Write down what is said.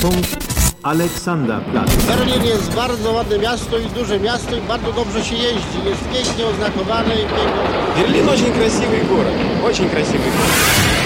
Treffpunkt Alexanderplatz. Berlin jest bardzo ładne miasto i duże miasto i bardzo dobrze się jeździ. Jest pięknie oznakowane i pięknie... Берлин очень красивый город, очень красивый город.